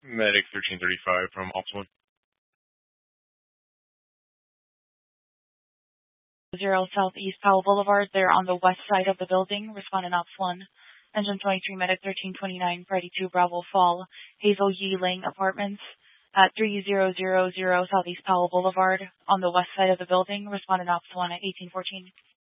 Medic 1335 from Optimal. 0 Southeast Powell Boulevard. They're on the west side of the building. Respondent Ops 1. Engine 23, Medic 1329, Freddy 2, Bravo Fall, Hazel Yi Ling Apartments at 3000 Southeast Powell Boulevard on the west side of the building. Respondent Ops 1 at 1814.